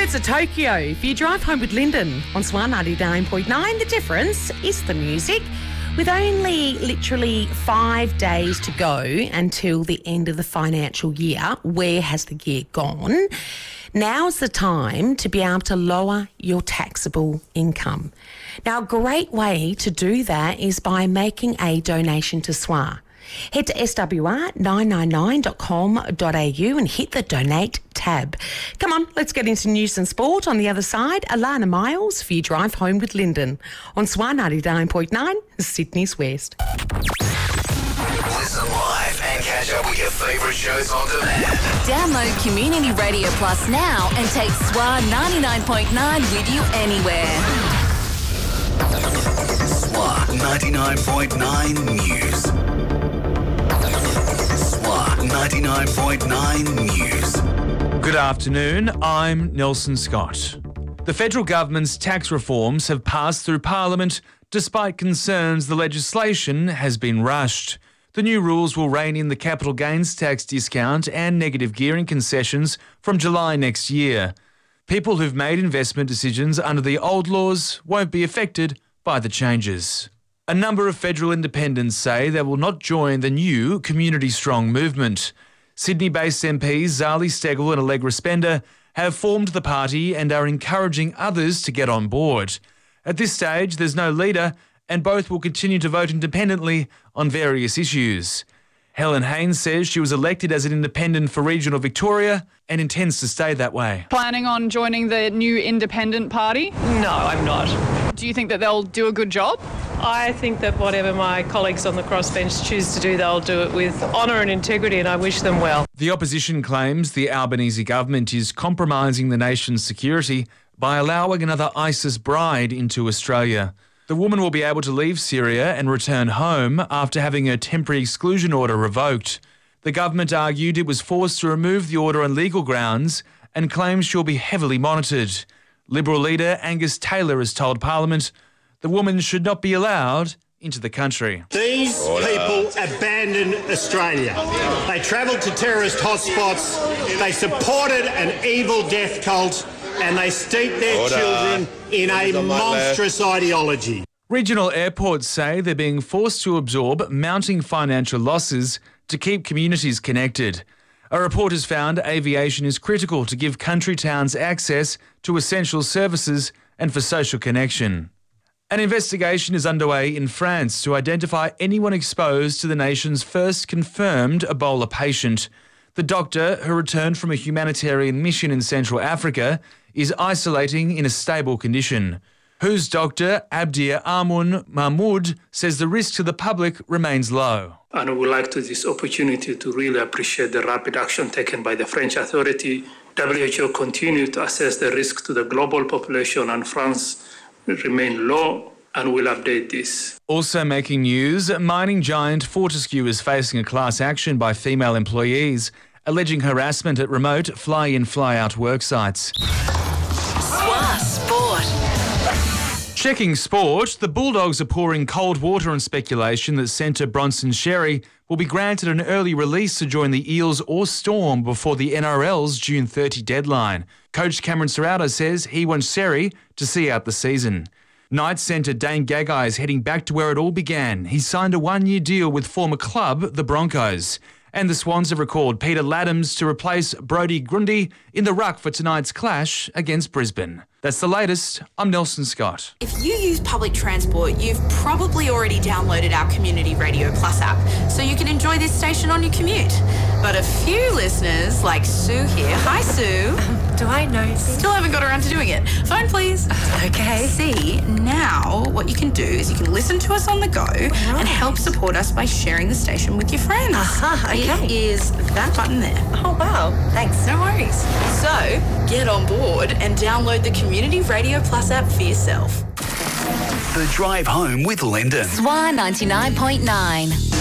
it's a Tokyo. If you drive home with Lyndon on Swan 99.9, the difference is the music. With only literally 5 days to go until the end of the financial year, where has the year gone? Now's the time to be able to lower your taxable income. Now, a great way to do that is by making a donation to SWA. Head to swr999.com.au and hit the donate tab. Come on, let's get into news and sport. On the other side, Alana Miles for your drive home with Lyndon on SWA 99.9, Sydney's West. Listen live and catch up with your favourite shows on demand. Download Community Radio Plus now and take SWA 99.9 with you anywhere. SWA 99.9 News. 99.9 News. Good afternoon, I'm Nelson Scott. The federal government's tax reforms have passed through Parliament despite concerns the legislation has been rushed. The new rules will rein in the capital gains tax discount and negative gearing concessions from July next year. People who've made investment decisions under the old laws won't be affected by the changes. A number of federal independents say they will not join the new Community Strong movement. Sydney-based MPs Zali Steggall and Allegra Spender have formed the party and are encouraging others to get on board. At this stage, there's no leader, and both will continue to vote independently on various issues. Helen Haynes says she was elected as an independent for regional Victoria and intends to stay that way. Planning on joining the new independent party? No, I'm not. Do you think that they'll do a good job? I think that whatever my colleagues on the crossbench choose to do, they'll do it with honour and integrity, and I wish them well. The opposition claims the Albanese government is compromising the nation's security by allowing another ISIS bride into Australia. The woman will be able to leave Syria and return home after having her temporary exclusion order revoked. The government argued it was forced to remove the order on legal grounds and claims she'll be heavily monitored. Liberal leader Angus Taylor has told Parliament the woman should not be allowed into the country. These people abandoned Australia. They travelled to terrorist hotspots, they supported an evil death cult, and they steeped their children in a monstrous ideology. Regional airports say they're being forced to absorb mounting financial losses to keep communities connected. A report has found aviation is critical to give country towns access to essential services and for social connection. An investigation is underway in France to identify anyone exposed to the nation's first confirmed Ebola patient. The doctor, who returned from a humanitarian mission in Central Africa, is isolating in a stable condition. WHO's doctor, Abdir Amun Mahmoud, says the risk to the public remains low. And I would like to this opportunity to really appreciate the rapid action taken by the French authority. WHO continues to assess the risk to the global population, and France will remain low and will update this. Also making news, mining giant Fortescue is facing a class action by female employees, alleging harassment at remote fly-in, fly-out work sites. SWA Sport. Checking sport, the Bulldogs are pouring cold water on speculation that centre Bronson Xerri will be granted an early release to join the Eels or Storm before the NRL's June 30 deadline. Coach Cameron Serrata says he wants Xerri to see out the season. Knights centre Dane Gagai is heading back to where it all began. He signed a one-year deal with former club, the Broncos. And the Swans have recalled Peter Laddams to replace Brodie Grundy in the ruck for tonight's clash against Brisbane. That's the latest. I'm Nelson Scott. If you use public transport, you've probably already downloaded our Community Radio Plus app, so you can enjoy this station on your commute. But a few listeners, like Sue here, hi Sue. Do I know? Still haven't got around to doing it. Phone please. Okay. See, now what you can do is you can listen to us on the go and help support us by sharing the station with your friends. Okay. It is that button there. Oh, wow. Thanks. No worries. So, get on board and download the Community Radio Plus app for yourself. The Drive Home with Lyndon. SWA 99.9.